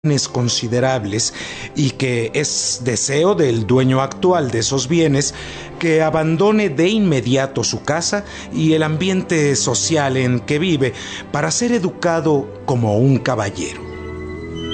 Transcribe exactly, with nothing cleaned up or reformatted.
considerables y que es deseo del dueño actual de esos bienes que abandone de inmediato su casa y el ambiente social en que vive para ser educado como un caballero.